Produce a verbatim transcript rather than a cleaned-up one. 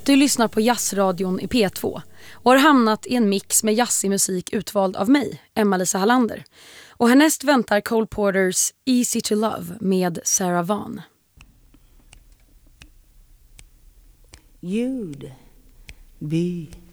Du lyssnar på Jazzradion i P två och har hamnat i en mix med jazzig musik utvald av mig, Emma-Lisa Hallander. Och härnäst väntar Cole Porters Easy to Love med Sarah Vaughan. You'd be